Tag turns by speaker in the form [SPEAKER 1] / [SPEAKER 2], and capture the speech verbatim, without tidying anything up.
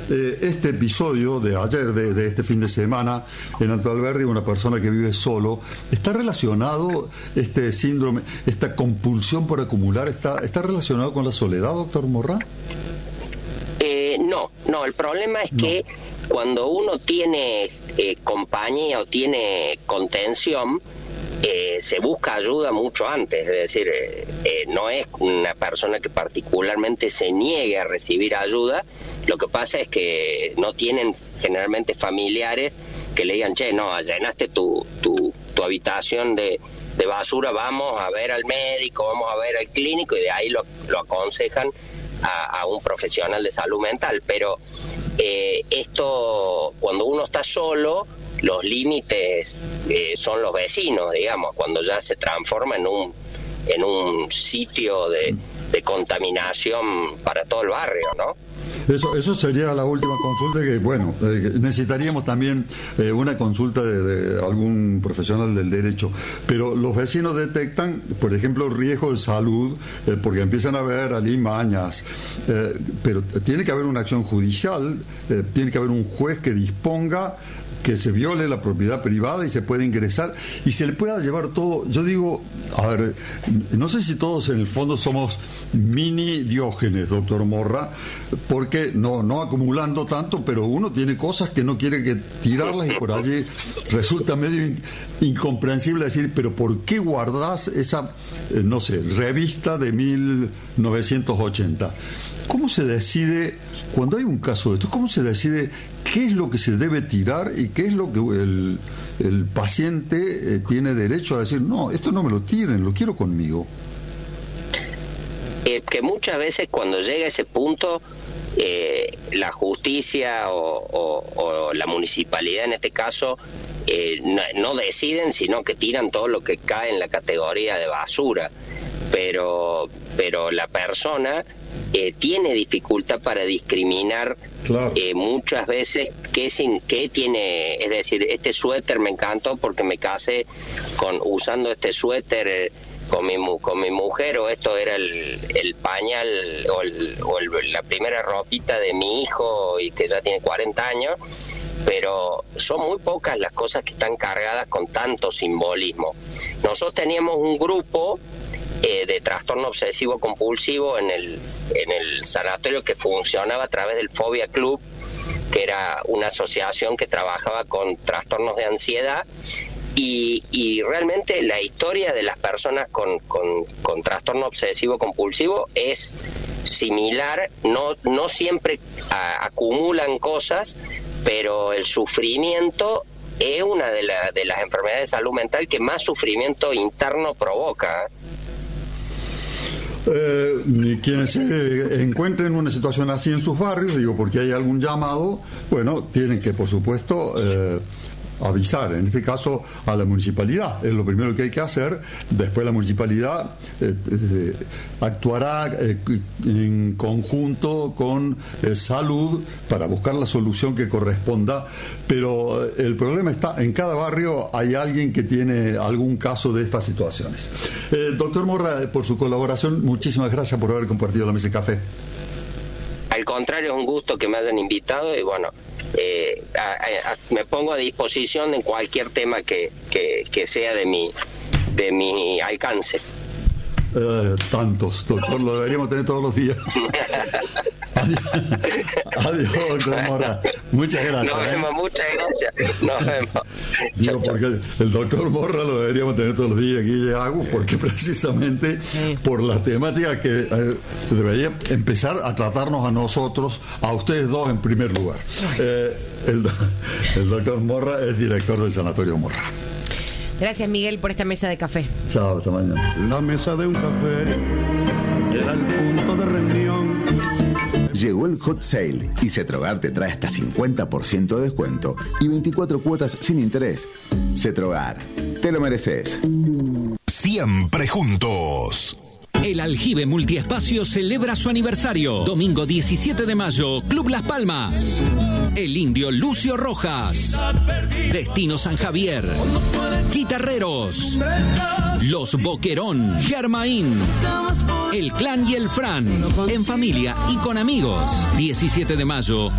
[SPEAKER 1] eh, este episodio de ayer, de, de este fin de semana, en Alto Alberdi, una persona que vive solo, ¿está relacionado este síndrome, esta compulsión por acumular, está, está relacionado con la soledad, doctor Morra?
[SPEAKER 2] Eh, no, no, el problema es no. que cuando uno tiene eh, compañía o tiene contención, eh, se busca ayuda mucho antes, es decir, eh, eh, no es una persona que particularmente se niegue a recibir ayuda, lo que pasa es que no tienen generalmente familiares que le digan, che, no, llenaste tu, tu, tu habitación de, de basura, vamos a ver al médico, vamos a ver al clínico, y de ahí lo, lo aconsejan A, a un profesional de salud mental. Pero eh, esto, cuando uno está solo, los límites eh, son los vecinos, digamos, cuando ya se transforma en un en un sitio de, de contaminación para todo el barrio, ¿no?
[SPEAKER 1] Eso, eso sería la última consulta, que bueno, eh, necesitaríamos también eh, una consulta de, de algún profesional del derecho, pero los vecinos detectan, por ejemplo, riesgo de salud, eh, porque empiezan a ver alimañas, eh, pero tiene que haber una acción judicial, eh, tiene que haber un juez que disponga que se viole la propiedad privada y se puede ingresar y se le pueda llevar todo. Yo digo, a ver, no sé si todos en el fondo somos mini Diógenes, doctor Morra, porque no, no acumulando tanto, pero uno tiene cosas que no quiere que tirarlas y por allí resulta medio in, incomprensible decir, pero ¿por qué guardás esa, eh, no sé, revista de mil novecientos ochenta? ¿Cómo se decide, cuando hay un caso de esto, cómo se decide qué es lo que se debe tirar y qué es lo que el, el paciente eh, tiene derecho a decir, no, esto no me lo tiren, lo quiero conmigo?
[SPEAKER 2] Eh, que muchas veces cuando llega ese punto, eh, la justicia o, o, o la municipalidad en este caso eh, no, no deciden, sino que tiran todo lo que cae en la categoría de basura. Pero, pero la persona eh, tiene dificultad para discriminar, claro. eh, muchas veces qué, sin, qué tiene, es decir, este suéter me encantó porque me casé con usando este suéter eh, con mi con mi mujer, o esto era el, el pañal o, el, o el, la primera ropita de mi hijo y que ya tiene cuarenta años, pero son muy pocas las cosas que están cargadas con tanto simbolismo. Nosotros teníamos un grupo Eh, de trastorno obsesivo compulsivo en el en el sanatorio que funcionaba a través del Fobia Club, que era una asociación que trabajaba con trastornos de ansiedad, y, y realmente la historia de las personas con, con, con trastorno obsesivo compulsivo es similar, no, no siempre a, acumulan cosas, pero el sufrimiento es una de, la, de las enfermedades de salud mental que más sufrimiento interno provoca.
[SPEAKER 1] Eh, quienes se encuentren en una situación así en sus barrios, digo, porque hay algún llamado, bueno, tienen que, por supuesto, eh, avisar, en este caso a la municipalidad, es lo primero que hay que hacer. Después la municipalidad eh, eh, actuará eh, en conjunto con eh, salud para buscar la solución que corresponda, pero eh, el problema está, en cada barrio hay alguien que tiene algún caso de estas situaciones. Eh, doctor Morra, por su colaboración, muchísimas gracias por haber compartido la mesa de café.
[SPEAKER 2] Al contrario, es un gusto que me hayan invitado y bueno, eh, a, a, me pongo a disposición en cualquier tema que, que, que sea de mi, de mi alcance.
[SPEAKER 1] Eh, tantos, doctor, lo deberíamos tener todos los días. Adiós, adiós, doctor Morra. Muchas gracias.
[SPEAKER 2] Nos vemos, ¿eh? Muchas gracias. Nos vemos.
[SPEAKER 1] Digo, porque el doctor Morra lo deberíamos tener todos los días, Guille Agus, porque precisamente sí. por la temática que eh, debería empezar a tratarnos a nosotros, a ustedes dos en primer lugar. Eh, el, el doctor Morra es director del Sanatorio Morra.
[SPEAKER 3] Gracias, Miguel, por esta mesa de café.
[SPEAKER 1] Chao, hasta mañana.
[SPEAKER 4] La mesa de un café era el punto de reunión.
[SPEAKER 5] Llegó el Hot Sale y Cetrogar te trae hasta cincuenta por ciento de descuento y veinticuatro cuotas sin interés. Cetrogar, te lo mereces.
[SPEAKER 6] Siempre juntos.
[SPEAKER 7] El Aljibe Multiespacio celebra su aniversario. Domingo diecisiete de mayo, Club Las Palmas. El Indio Lucio Rojas. Destino San Javier. Guitarreros. Los Boquerón. Germain. El Clan y el Fran. En familia y con amigos. diecisiete de mayo.